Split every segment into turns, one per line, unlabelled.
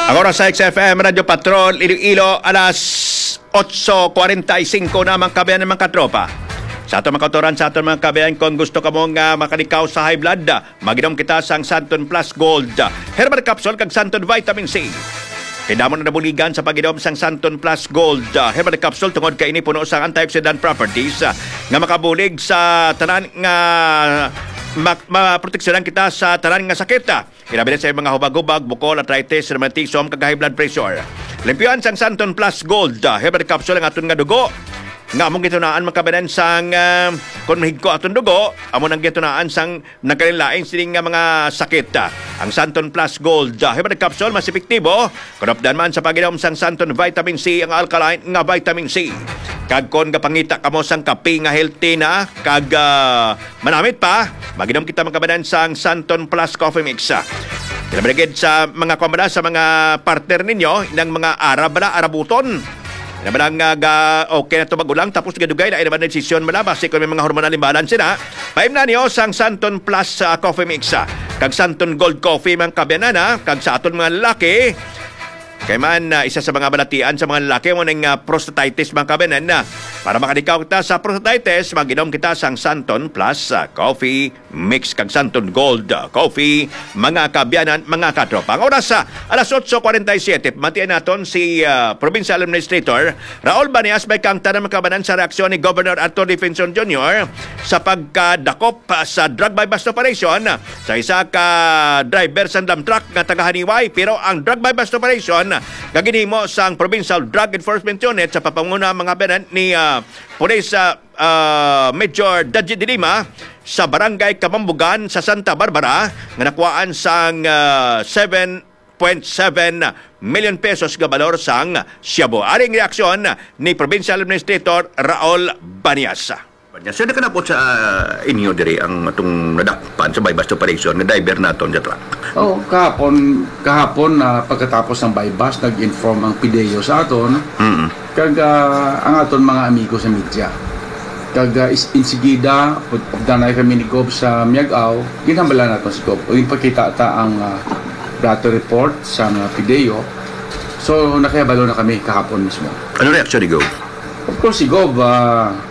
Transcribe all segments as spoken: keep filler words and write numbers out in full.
Agora sa X F M Radio Patrol Iloilo alas otso kuwarenta y singko na mga kabayan ng mga katropa. Sa ato mga kautoran, sa ato mga kabayan, kung gusto ka mong uh, makalikaw sa high blood, maginom kita sang Santon Plus Gold Herbal Capsule kag Santon Vitamin C. Kaya mo na nabuligan sa paginom sang Santon Plus Gold Herbal Capsule tungod kay ini puno sang antioxidant properties uh, nga makabulig sa tanan nga maproteksyonan kita sa tanan nga sakit. Kinabilin sa mga hubag-hubag, bukol, arthritis, rheumatism, kag high blood pressure. Limpian sang Santon Plus Gold Herbal Capsule ang aton nga dugo. Nga among gitunaan makabanan sang uh, kung mahigko atong dugo, among ang gitunaan sang nagkalilain sining nga mga sakit. Ang Santon Plus Gold Herbal Capsule mas epektibo kung opdan man sa paginom sang Santon Vitamin C ang alkaline nga vitamin C. Kag kon kapangita kamo sang kape nga healthy na kag uh, manamit pa, maginom kita makabanan sang Santon Plus Coffee Mix. Kinabalagid sa mga kumada sa mga partner ninyo ng mga Arab na Arabuton. Naman ang uh, okay na ito magulang tapos gadugay na ay naman desisyon mo na base kung may mga hormonal imbalance na. Paim na niyo sang Santon Plus uh, Coffee Mix. Kag Santon Gold Coffee man kabianana. Kag sa aton mga lalaki, kay man uh, isa sa mga balatian sa mga lalaki mo ng uh, prostatitis man kabianan na. Para makadikaw kita sa prostatitis, maginom kita sang Santon Plus uh, Coffee Mix kag Santon Gold uh, Coffee, mga kabianan, mga katropa. Ang oras sa uh, alas otso kuwarenta y siyete, matiyan naton si uh, Provincial Administrator Raul Banias may kang tanang makabanan sa reaksyon ni Governor Arthur Defensor Junior sa pagkadakop uh, sa drug buy bust operation uh, sa isa ka driver sa dump truck nga taga-Haniway. Pero ang drug buy bust operation uh, gaginhimo sang Provincial Drug Enforcement Unit sa papanguna mga banan ni uh, Police uh, uh, Major Daji Dilima sa Barangay Kamambugan sa Santa Barbara nga nakuhaan sang uh, seven point seven million pesos nga balor sang Shabu. Aring reaksyon ni Provincial Administrator Raul Banias.
Saan na po sa uh, inyo diri ang atong nadakpan sa buy-bust operation na driver naton sa truck?
Oh, kahapon kahapon na uh, pagkatapos ng buy-bust nag-inform ang P D E O sa aton. Mm-hmm. Kag uh, ang aton mga amigo sa media. Kag uh, insigida danay kami ni Gob sa Miagaw, ginambala naton si Gob. O yung pakita ta ang uh, data report sa uh, P D E O. So nakayabalo na kami kahapon mismo.
Ano reaksyon ni Gob?
Of course si Gob uh,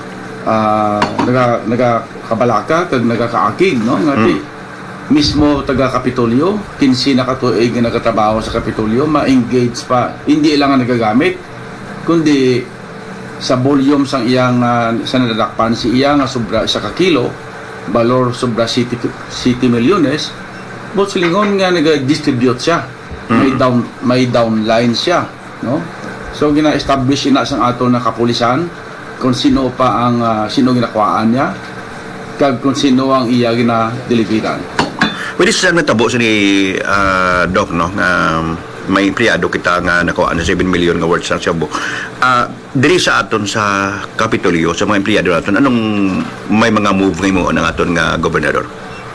Uh, naga nagakabalaka kag nagakaakig no ngati mm. mismo taga Kapitolyo kinsi na katuig nga nagatrabaho sa Kapitolyo ma-engage pa hindi lang ang nagagamit kundi sa volume sang iyang uh, sa nadakpan si iyang nga sobra sa kakilo balor sobra city city milyones but silingon nga naga-distribute siya mm. may down may downline siya no so gina-establish ina sang ato na kapulisan kung sino pa ang uh, sino ginakuhaan niya kag kung sino ang iya gina-deliveran.
Pwede sa natabo sa ni uh, Doc no nga um, may empleyado kita nga nakuha na seven million nga worth sa Shabu. Uh, diri sa aton sa Kapitolyo sa mga empleyado naton anong may mga move mo ng aton nga gobernador?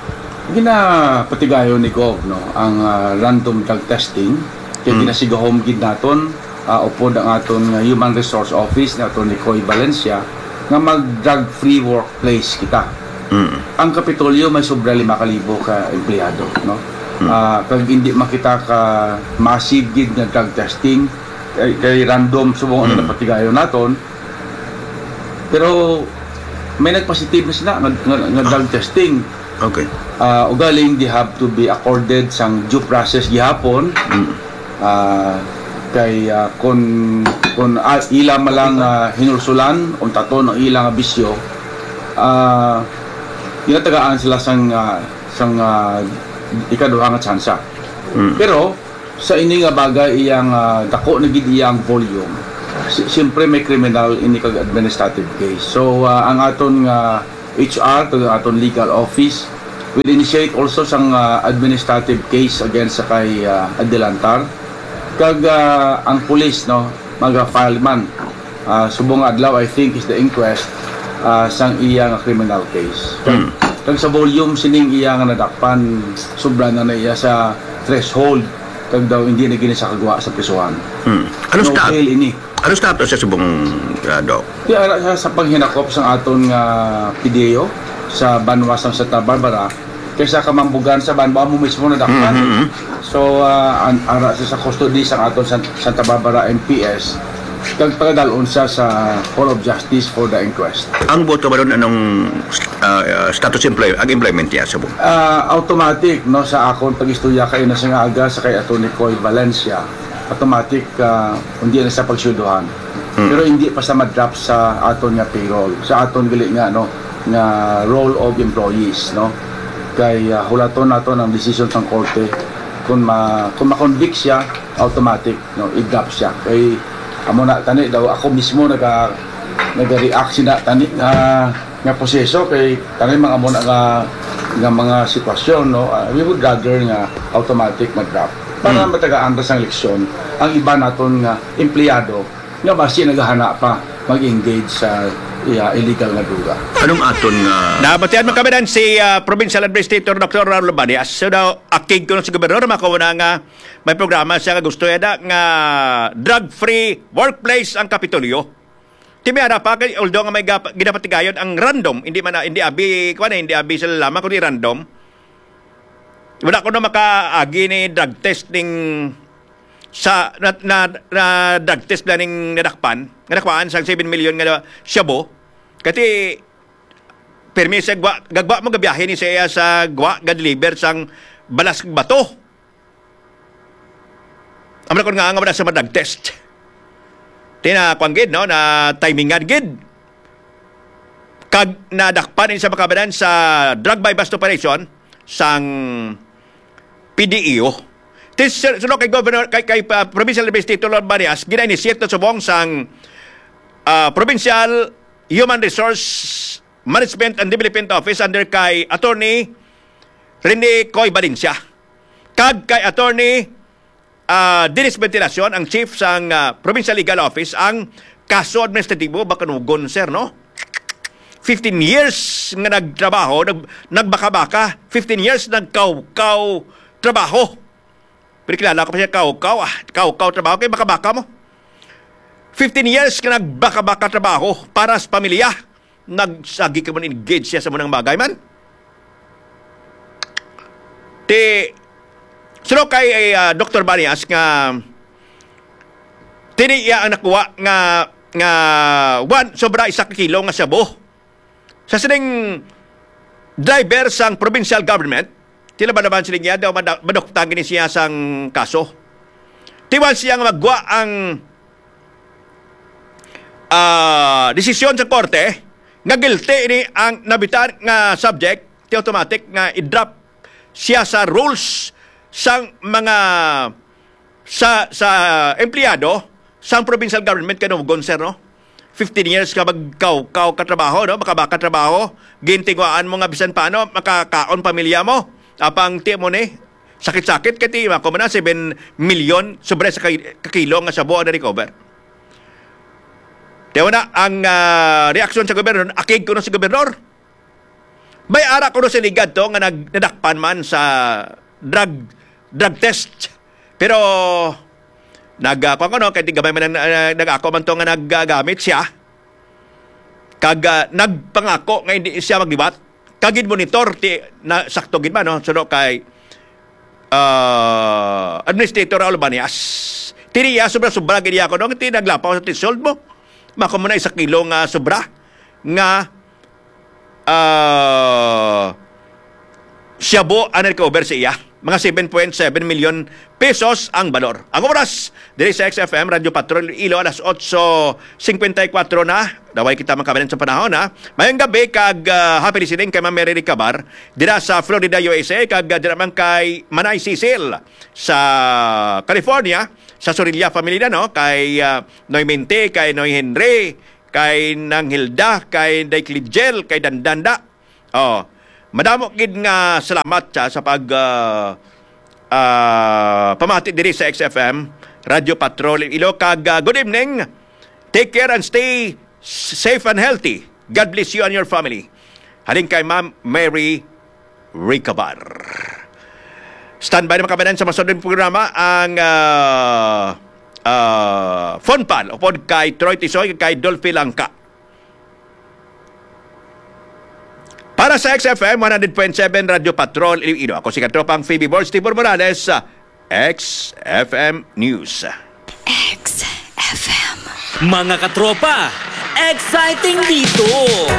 Ginapatigayo ni Gov no ang uh, random drug testing kay hmm. ginasigahom gid naton. Uh, upod ang aton uh, Human Resource Office na aton ni Coy Valencia nga mag-drug-free workplace kita. Mm. Ang Kapitolyo may sobra lima kalibo ka empleyado. No? Mm. Uh, kag hindi makita ka massive gid nga drug testing, kay, kay random subong mm. ano na patigayon naton. Pero may nagpositive na sila nga, nga, nga drug testing.
Okay.
Uh, ugaling they have to be accorded sang due process gihapon. Mm. Uh, kay uh, kung kung uh, ila malang uh, hinulsulan o taton ang ilang bisyo uh, ginatagaan sila sang uh, sang uh, ikaduha nga tsansa mm. pero sa ini nga bagay iyang uh, dako na gid iyang volume si, siyempre may criminal ini kag administrative case so uh, ang aton nga H R kag aton legal office will initiate also sang uh, administrative case against sa kay uh, Adelantar kag uh, ang police no maga-file man uh, subong adlaw I think is the inquest uh, sang iya nga criminal case kag, mm. kag sa volume sining iya nga nadakpan sobra na na iya sa threshold kag daw hindi na gini sa kagwa sa prisuhan.
Mm. Ano
no
status
ini
ano status sa subong uh, Doc?
Kaya sa, sa panghinakop sang aton nga uh, P D E O sa Banwas ng Santa Barbara kaysa kamambugan sa ban, mo mismo nadakpan.
Mhm.
So, uh, ang ara sa custody sa aton San- Santa Barbara M P S, kag pagadalon siya sa Hall of Justice for the inquest.
Ang boto ba doon anong ah, ah, status employ ang employment niya sa buong?
Uh, automatic no sa akong pag-istorya kay na sa aga sa kay Atty. Coy Valencia, automatic uh, hindi na sa pagsyuduhan.
Hmm.
Pero hindi pa sa ma-drop sa aton nga payroll, sa aton gali nga no nga roll of employees no. Kay uh, hulaton nato ng decision sa korte kung ma kung ma-convict siya, automatic no i-drop siya. Kay amo na tani daw ako mismo naga naga-react sina tani nga nga proseso kay tani mga amo na nga, nga mga sitwasyon no, uh, we would rather nga automatic mag-drop para
Hmm.
matagaan ta sang leksyon ang iba naton nga empleyado nga basi naghahana pa mag-engage sa yeah, illegal nga duga.
Anong aton nga
Nabatian mo kami dan si uh, Provincial Administrator Doctor Raul Banias. So daw, akig ko ng si Gobernador, makuha nga may programa siya nga gusto yada nga drug-free workplace ang Kapitolyo. Timiyara pa, kay although nga may gap- ginapatigayon ang random, hindi man na, hindi abi, kuha na, hindi abi sila lamang, kundi random. Wala ko na makaagi ni drug testing sa na, na, na drug test na ning nadakpan, nadakpaan sa seven million nga shabu. Kati permis sa gwa, gagwa mo gabiyahe ni siya sa gwa ga-deliver sang balas kag bato. Amra kon nga nga sa drug test. Tina kuan gid no na timingan gid. Kag nadakpan ni sa makabanan sa drug by bust operation sang P D E O. Tis suno kay Governor kay, kay uh, Provincial Administrator Lord Banias gina-initiate na subong sang uh, Provincial Human Resource Management and Development Office under kay Attorney Rene Coy Valencia. Kag kay Attorney uh, Dennis Ventilacion, ang chief sang uh, Provincial Legal Office, ang kaso administratibo bakanugon sir no. fifteen years nga nagtrabaho, nag, nagbaka-baka, fifteen years nagkaw-kaw trabaho. Pero kilala ko pa siya kaw-kaw, ah, kaw-kaw trabaho, kaya baka-baka mo. fifteen years ka nagbaka-baka trabaho para sa pamilya. Nagsagi ka man, engage siya sa munang bagay man. Ti, suno kay uh, Doctor Banias nga tiniya ang nakuha nga nga one sobra isa ka kilo nga sabo. Sa sining driver sang provincial government, tila ba naman siling niya daw madoktang ni siya sang kaso. Tiwan siya nga magwa ang uh, desisyon sa korte nga guilty ni ang nabitan nga subject, ti automatic nga i-drop siya sa rules sang mga sa sa empleyado sang provincial government kanugon sir no. fifteen years ka magkaw-kaw ka trabaho no, makabaka trabaho, gintingwaan mo nga bisan paano makakaon pamilya mo. Apang ti mo ni sakit-sakit kati mako man seven million sobre sa kakilo nga sabo na recover. Tiyo na ang uh, reaksyon sa gobernador, akig ko no si gobernador. May ara ko no sa ligad to nga nagdakpan man sa drug drug test. Pero nag ko no kay tigabay man uh, nag-ako man to nga naggamit siya. Kag uh, nagpangako nga hindi siya maglibat. Kagid monitor ti na sakto gid man no suno kay uh, Administrator Raul Banias. Tiriya sobra-sobra gid ako no ti naglapaw sa tisod mo. Mako mo na isa kilo nga sobra nga uh, siyabo ang recover sa iya. Mga seven point seven million pesos ang balor. Ang oras, diri sa X F M, Radio Patrol, Ilo, alas eight fifty-four na. Daway kita makabalan sa panahon, ha? Mayang gabi, kag uh, happy listening kay Ma'am Mary Ricabar, dira sa Florida, U S A, kag uh, dira man kay Manay Cecil sa California, sa Sorilla Family na, no? Kay uh, Noy Mente, kay Noy Henry, kay Nang Hilda, kay Day Cligel, kay Dandanda. Oh, madamo gid nga salamat sa, sa pag uh, uh, pamati diri sa X F M Radio Patrol Ilo kag uh, good evening. Take care and stay safe and healthy. God bless you and your family. Halin kay Ma'am Mary Ricabar. Standby na makabanan sa masunod programa ang uh, uh, phone pal upod kay Troy Tisoy kay Dolphy Langka. Para Para sa X F M one hundred point seven Radio Patrol Iloilo, ako si Katropang Phoebe Borges, Tibor Morales sa X F M News.
X F M.
Mga katropa, exciting dito!